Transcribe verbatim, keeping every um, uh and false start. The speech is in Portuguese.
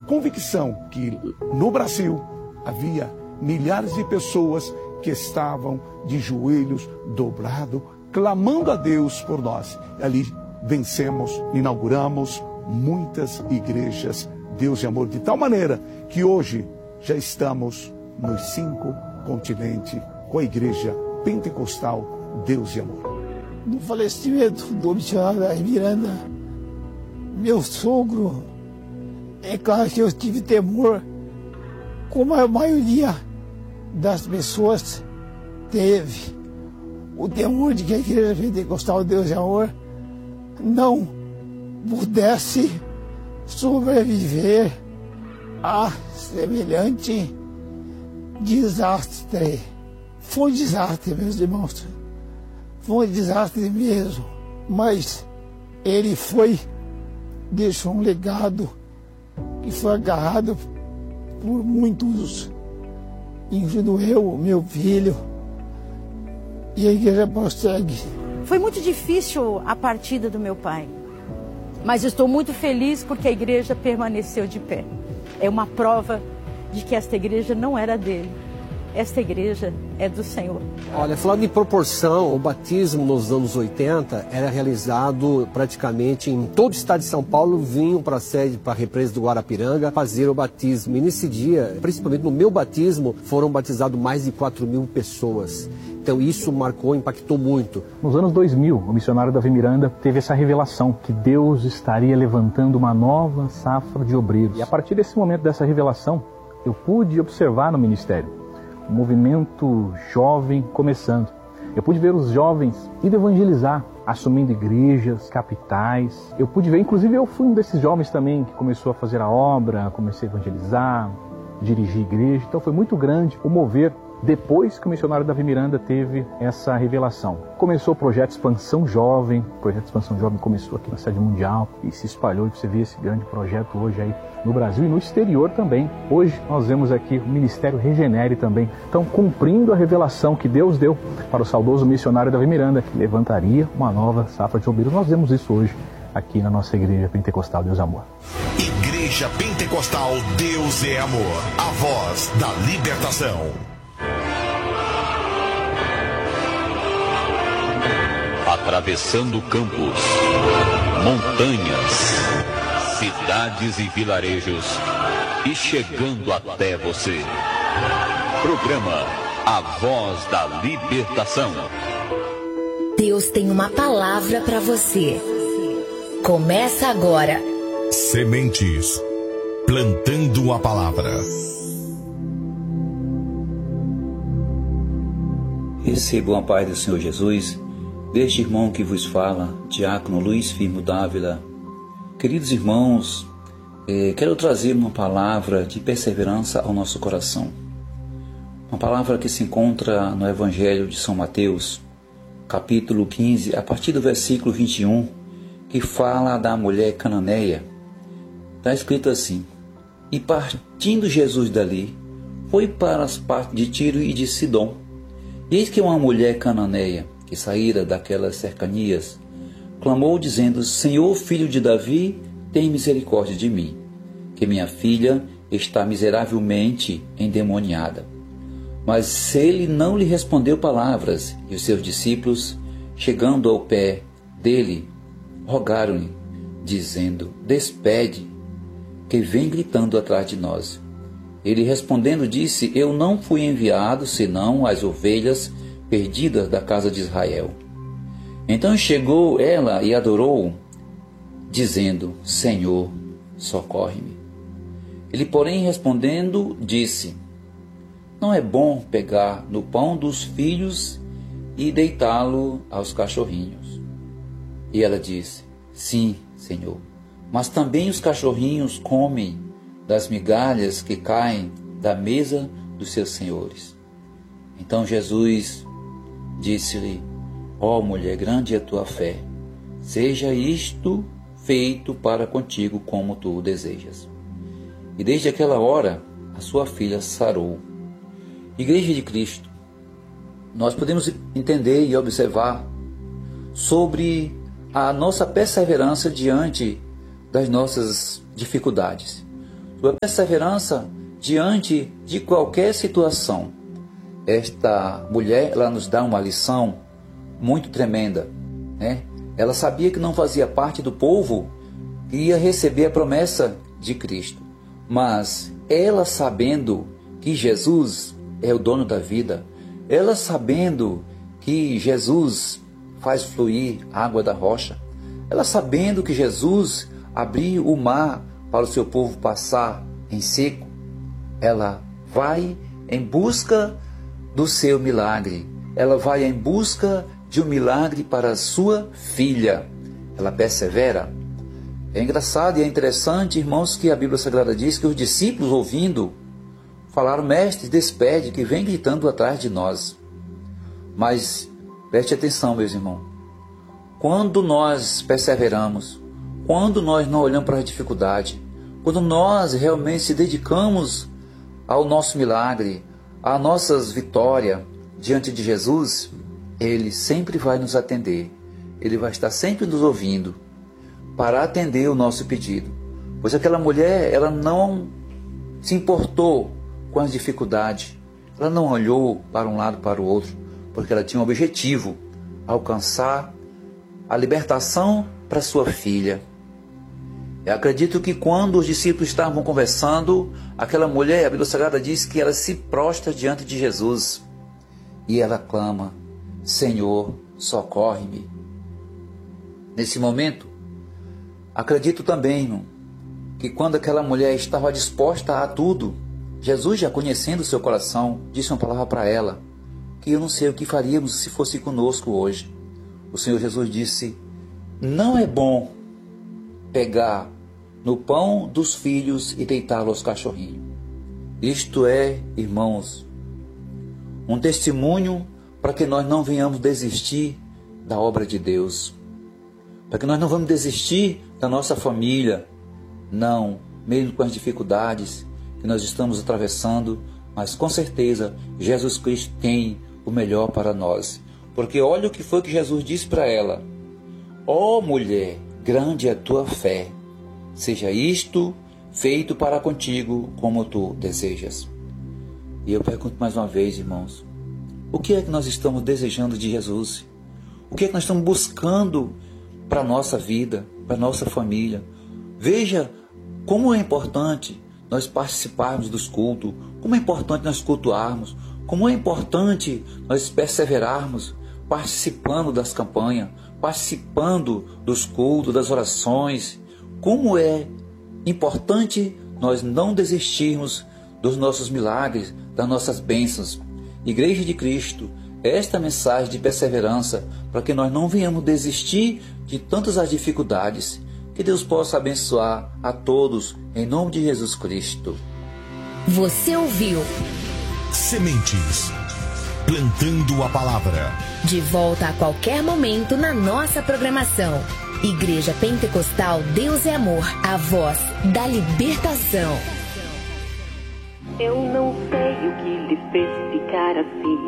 convicção que no Brasil havia milhares de pessoas que estavam de joelhos dobrados, clamando a Deus por nós. Ali vencemos, inauguramos muitas igrejas Deus de Amor, de tal maneira que hoje já estamos nos cinco continentes com a igreja pentecostal Deus de Amor. No falecimento do missionário da Miranda, meu sogro, é claro que eu tive temor, como a maioria das pessoas teve, o temor de que a igreja pentecostal Deus de Amor não pudesse sobreviver a semelhante desastre. Foi um desastre, meus irmãos, foi um desastre mesmo, mas ele foi, deixou um legado que foi agarrado por muitos, incluindo eu, meu filho, e a igreja prossegue. Foi muito difícil a partida do meu pai, mas estou muito feliz porque a igreja permaneceu de pé. É uma prova de que esta igreja não era dele. Esta igreja é do Senhor. Olha, falando em proporção, o batismo nos anos oitenta era realizado praticamente em todo o estado de São Paulo, vinham para a sede, para a represa do Guarapiranga, fazer o batismo. E nesse dia, principalmente no meu batismo, foram batizados mais de quatro mil pessoas. Então isso marcou, impactou muito. Nos anos dois mil, o missionário Davi Miranda teve essa revelação que Deus estaria levantando uma nova safra de obreiros. E a partir desse momento, dessa revelação, eu pude observar no ministério um movimento jovem começando. Eu pude ver os jovens indo evangelizar, assumindo igrejas, capitais. Eu pude ver, inclusive eu fui um desses jovens também que começou a fazer a obra, comecei a evangelizar, dirigir igreja. Então foi muito grande o mover depois que o missionário Davi Miranda teve essa revelação. Começou o projeto Expansão Jovem, o projeto Expansão Jovem começou aqui na sede mundial e se espalhou, e você vê esse grande projeto hoje aí no Brasil e no exterior também. Hoje nós vemos aqui o Ministério Regenere também. Então, cumprindo a revelação que Deus deu para o saudoso missionário Davi Miranda, que levantaria uma nova safra de obreiros. Nós vemos isso hoje aqui na nossa Igreja Pentecostal Deus é Amor. Igreja Pentecostal Deus é Amor, a voz da libertação. Atravessando campos, montanhas, cidades e vilarejos e chegando até você. Programa A Voz da Libertação. Deus tem uma palavra para você. Começa agora. Sementes, plantando a palavra. Recebam a paz do Senhor Jesus. Deste irmão que vos fala, diácono Luiz Firmo Dávila. Queridos irmãos, eh, quero trazer uma palavra de perseverança ao nosso coração. Uma palavra que se encontra no Evangelho de São Mateus, capítulo quinze, a partir do versículo vinte e um, que fala da mulher cananeia. Está escrito assim: E partindo Jesus dali, foi para as partes de Tiro e de Sidom. E eis que uma mulher cananeia, que saíra daquelas cercanias, clamou dizendo: Senhor, filho de Davi, tem misericórdia de mim, que minha filha está miseravelmente endemoniada. Mas ele não lhe respondeu palavras, e os seus discípulos, chegando ao pé dele, rogaram-lhe, dizendo: Despede, que vem gritando atrás de nós. Ele respondendo disse: Eu não fui enviado senão às ovelhas perdidas da casa de Israel. Então chegou ela e adorou, dizendo: Senhor, socorre-me. Ele, porém, respondendo, disse: Não é bom pegar no pão dos filhos e deitá-lo aos cachorrinhos. E ela disse: Sim, Senhor, mas também os cachorrinhos comem das migalhas que caem da mesa dos seus senhores. Então Jesus disse-lhe: Ó mulher, grande é a tua fé, seja isto feito para contigo como tu o desejas. E desde aquela hora a sua filha sarou. Igreja de Cristo, nós podemos entender e observar sobre a nossa perseverança diante das nossas dificuldades, sua perseverança diante de qualquer situação. Esta mulher, ela nos dá uma lição muito tremenda, né? Ela sabia que não fazia parte do povo que ia receber a promessa de Cristo, mas ela sabendo que Jesus é o dono da vida, ela sabendo que Jesus faz fluir a água da rocha, ela sabendo que Jesus abriu o mar para o seu povo passar em seco, ela vai em busca do seu milagre. Ela vai em busca de um milagre para a sua filha. Ela persevera. É engraçado e é interessante, irmãos, que a Bíblia Sagrada diz que os discípulos, ouvindo, falaram: mestre, despede, que vem gritando atrás de nós. Mas preste atenção, meus irmãos. Quando nós perseveramos, quando nós não olhamos para a dificuldade, quando nós realmente se dedicamos ao nosso milagre, às nossas vitórias diante de Jesus, Ele sempre vai nos atender. Ele vai estar sempre nos ouvindo para atender o nosso pedido. Pois aquela mulher, ela não se importou com as dificuldades. Ela não olhou para um lado para o outro, porque ela tinha um objetivo: alcançar a libertação para sua filha. Eu acredito que quando os discípulos estavam conversando, aquela mulher, a Bíblia Sagrada diz que ela se prostra diante de Jesus e ela clama: Senhor, socorre-me. Nesse momento, acredito também, irmão, que quando aquela mulher estava disposta a tudo, Jesus, já conhecendo o seu coração, disse uma palavra para ela, que eu não sei o que faríamos se fosse conosco hoje. O Senhor Jesus disse: não é bom pegar no pão dos filhos e deitá-lo aos cachorrinhos. Isto é, irmãos, um testemunho para que nós não venhamos desistir da obra de Deus, para que nós não vamos desistir da nossa família, não, mesmo com as dificuldades que nós estamos atravessando, mas com certeza Jesus Cristo tem o melhor para nós, porque olha o que foi que Jesus disse para ela: ó oh, mulher, grande é a tua fé, seja isto feito para contigo como tu desejas. E eu pergunto mais uma vez, irmãos, o que é que nós estamos desejando de Jesus? O que é que nós estamos buscando para a nossa vida, para a nossa família? Veja como é importante nós participarmos dos cultos, como é importante nós cultuarmos, como é importante nós perseverarmos participando das campanhas, participando dos cultos, das orações. Como é importante nós não desistirmos dos nossos milagres, das nossas bênçãos. Igreja de Cristo, esta mensagem de perseverança, para que nós não venhamos desistir de tantas as dificuldades. Que Deus possa abençoar a todos, em nome de Jesus Cristo. Você ouviu Sementes, plantando a palavra. De volta a qualquer momento na nossa programação. Igreja Pentecostal Deus é Amor, a voz da libertação. Eu não sei o que lhe fez ficar assim.